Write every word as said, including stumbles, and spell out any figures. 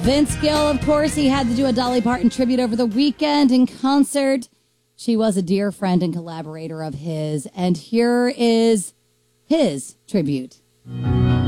Vince Gill, of course, he had to do a Dolly Parton tribute over the weekend in concert. She was a dear friend and collaborator of his. And here is his tribute.